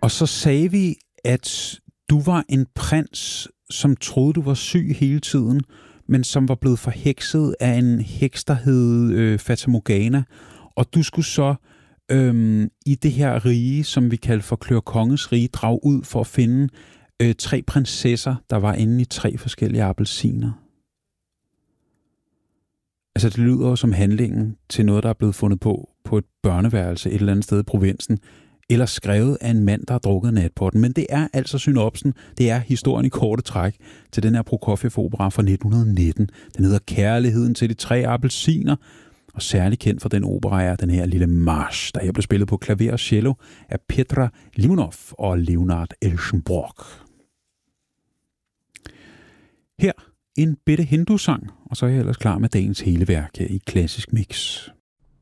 Og så sagde vi, at du var en prins, som troede, du var syg hele tiden, men som var blevet forhekset af en heks, der hed Fata Morgana. Og du skulle så i det her rige, som vi kalder for Klør Konges rige, drage ud for at finde 3 prinsesser, der var inde i 3 forskellige appelsiner. Altså, det lyder jo som handlingen til noget, der er blevet fundet på et børneværelse et eller andet sted i provinsen, eller skrevet af en mand, der har drukket natporten. Men det er altså synopsen, det er historien i korte træk til den her Prokofjev-opera fra 1919. Den hedder Kærligheden til de 3 appelsiner, og særlig kendt for den opera er den her lille march, der her blev spillet på klaver og cello af Petra Limonov og Leonard Elschenbrock. Her en bitte hindusang, og så er jeg ellers klar med dagens hele værk her i Klassisk Mix.